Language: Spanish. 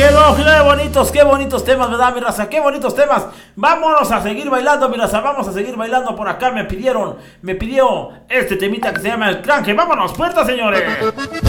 qué bonitos temas, ¿verdad, mi raza? Qué bonitos temas. Vámonos a seguir bailando, mi raza. Vamos a seguir bailando. Por acá me pidió este temita que se llama El Canje. Vámonos, puerta, señores.